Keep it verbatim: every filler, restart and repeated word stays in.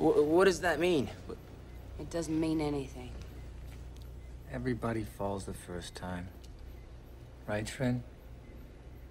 W what does that mean? It doesn't mean anything. Everybody falls the first time. Right, Trin?